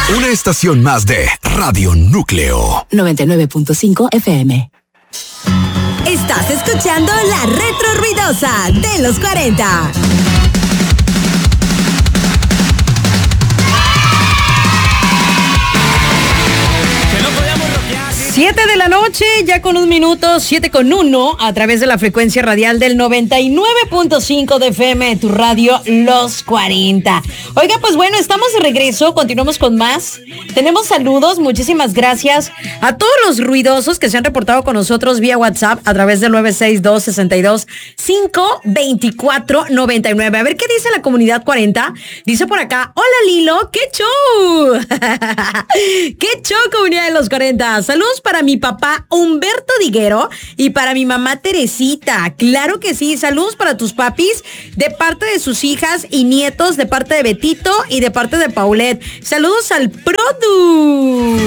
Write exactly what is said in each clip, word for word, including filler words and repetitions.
Una estación más de Radio Núcleo. noventa y nueve punto cinco F M. Estás escuchando la retro ruidosa de los cuarenta. Siete de la noche, ya con un minuto, siete con uno, a través de la frecuencia radial del noventa y nueve punto cinco de F M, tu radio Los cuarenta. Oiga, pues bueno, estamos de regreso, continuamos con más. Tenemos saludos, muchísimas gracias a todos los ruidosos que se han reportado con nosotros vía WhatsApp a través del nueve seis dos, seis dos, cinco dos cuatro, nueve nueve. A ver, ¿qué dice la comunidad cuarenta? Dice por acá, hola Lilo, ¡qué show! ¡Qué show, comunidad de los cuarenta! Saludos para mi papá Humberto Diguero y para mi mamá Teresita. Claro que sí. Saludos para tus papis de parte de sus hijas y nietos, de parte de Betito y de parte de Paulette. Saludos al Produ.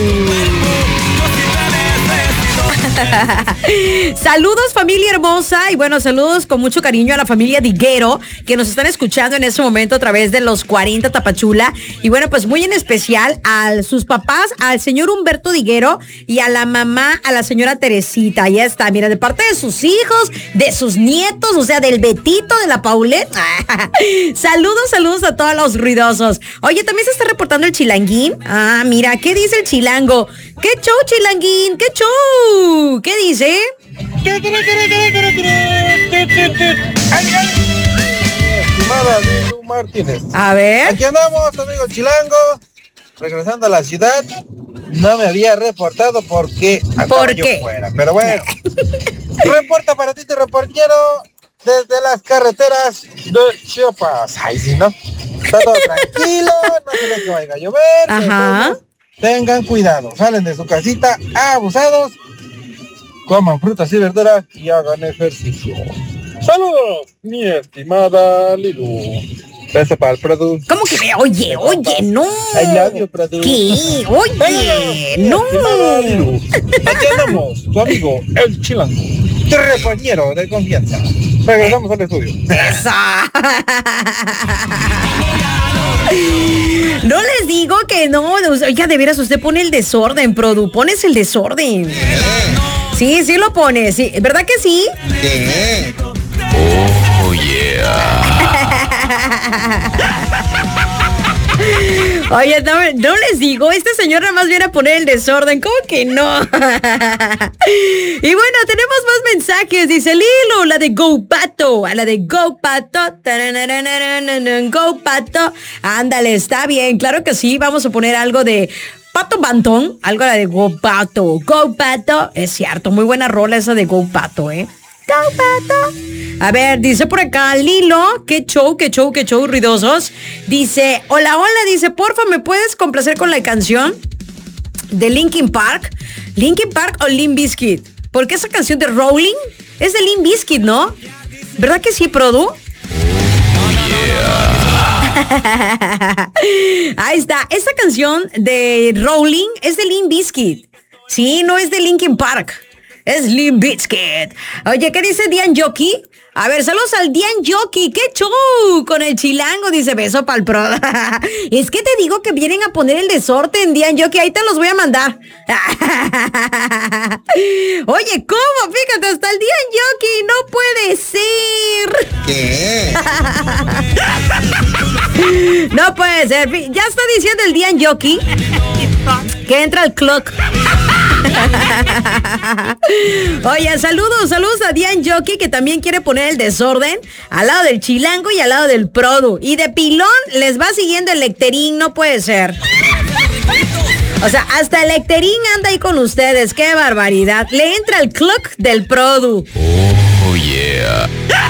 Saludos, familia hermosa, y bueno, saludos con mucho cariño a la familia Diguero que nos están escuchando en este momento a través de los cuarenta Tapachula. Y bueno, pues muy en especial a sus papás, al señor Humberto Diguero y a la mamá, a la señora Teresita. Ya está, mira, de parte de sus hijos, de sus nietos, o sea, del Betito, de la Paulette. Saludos, saludos a todos los ruidosos. Oye, también se está reportando el chilanguín. Ah, mira, ¿qué dice el chilango? ¿Qué show, chilanguín? ¿Qué show? ¿Qué dice? Estimada Lilu Martínez. A ver. Aquí andamos, amigo Chilango, regresando a la ciudad. No me había reportado porque andaba ¿Por yo qué? fuera, pero bueno. Reporta para ti, te reportero, desde las carreteras de Chiapas. Ay, sí, ¿no? Está todo tranquilo, no se ve que vaya a llover. Ajá. Entonces, tengan cuidado, salen de su casita abusados, coman frutas y verduras y hagan ejercicio. Saludos, mi estimada Lilu. Beso para el Produ. ¿Cómo que ve? Oye, oye, no. I love you, Produ. ¿Qué? Oye, no. Lilu. Aquí andamos, tu amigo, el Chilango, tu compañero de confianza. Regresamos al estudio. Esa. No les digo que no. Oiga, de veras, usted pone el desorden, Produ. Pones el desorden. Sí, sí lo pone. Sí. ¿Verdad que sí? ¿Qué? Oh, yeah. Oye, no, no les digo, este señor nada más viene a poner el desorden, ¿cómo que no? Y bueno, tenemos más mensajes, dice Lilo, la de Go Pato, a la de Go Pato, Go Pato, ándale, está bien, claro que sí, vamos a poner algo de Pato Bantón, algo de Go Pato, Go Pato, es cierto, muy buena rola esa de Go Pato, ¿eh? Go Pato. A ver, dice por acá Lilo, qué show, qué show, qué show, ruidosos. Dice, hola, hola, dice, porfa, ¿me puedes complacer con la canción de Linkin Park? ¿Linkin Park o Limp Bizkit? Porque esa canción de Rolling es de Limp Bizkit, ¿no? ¿Verdad que sí, Produ? Oh, yeah. Ahí está, esa canción de Rolling es de Limp Bizkit. Sí, no es de Linkin Park. Es Limp Bizkit. Oye, ¿qué dice Dian Jockey? A ver, saludos al Dian Jockey. ¡Qué show! Con el chilango, dice beso pa'l pro. Es que te digo que vienen a poner el desorden, Dian Jockey. Ahí te los voy a mandar. Oye, ¿cómo? Fíjate, hasta el Dian Jockey. No puede ser. ¿Qué? No puede ser. Ya está diciendo el Dian Jockey que entra al clock. Oye, saludos, saludos a Dian Jockey, que también quiere poner el desorden al lado del chilango y al lado del Produ. Y de pilón les va siguiendo el Lecterín, no puede ser. O sea, hasta el Lecterín anda ahí con ustedes, qué barbaridad. Le entra el clock del Produ. Oh, yeah.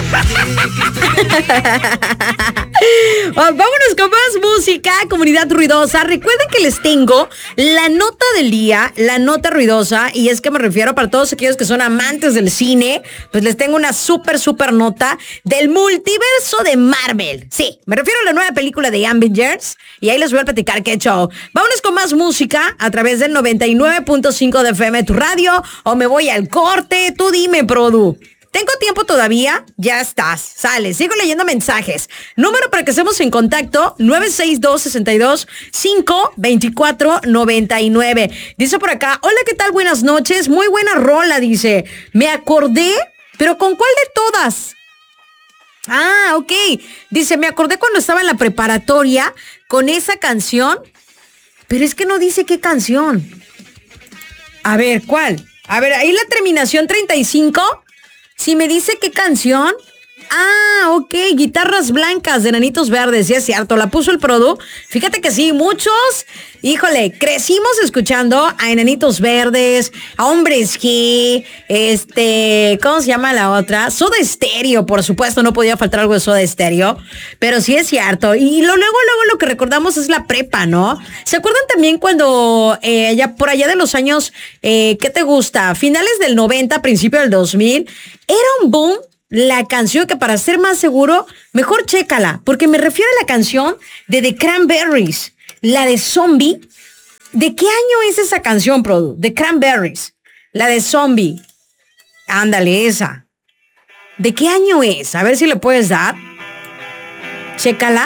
Oh, vámonos con más música, comunidad ruidosa. Recuerden que les tengo la nota del día, la nota ruidosa, y es que me refiero para todos aquellos que son amantes del cine, pues les tengo una súper, súper nota del multiverso de Marvel. Sí, me refiero a la nueva película de Avengers, y ahí les voy a platicar qué show. Vámonos con más música a través del noventa y nueve punto cinco de F M, tu radio, o me voy al corte. Tú dime, Produ. Tengo tiempo todavía, ya estás, sale, sigo leyendo mensajes. Número para que estemos en contacto, nueve seis dos, seis dos, cinco, dos cuatro, nueve nueve. Dice por acá, hola, ¿qué tal? Buenas noches, muy buena rola, dice. Me acordé, pero ¿con cuál de todas? Ah, ok. Dice, me acordé cuando estaba en la preparatoria con esa canción, pero es que no dice qué canción. A ver, ¿cuál? A ver, ahí la terminación treinta y cinco. Si me dice qué canción. Ah, ok, Guitarras Blancas de Enanitos Verdes, sí es cierto, la puso el Produ. Fíjate que sí, muchos, híjole, crecimos escuchando a Enanitos Verdes, a Hombres G, este, ¿cómo se llama la otra? Soda Stereo, por supuesto, no podía faltar algo de Soda Stereo, pero sí es cierto. Y lo, luego, luego lo que recordamos es la prepa, ¿no? ¿Se acuerdan también cuando, eh, ya por allá de los años, eh, ¿qué te gusta? Finales del noventa, principio del dos mil, era un boom la canción que, para ser más seguro, mejor chécala, porque me refiero a la canción de The Cranberries, la de Zombie. ¿De qué año es esa canción, Produ? The Cranberries, la de Zombie. Ándale, esa. ¿De qué año es? A ver si le puedes dar. Chécala.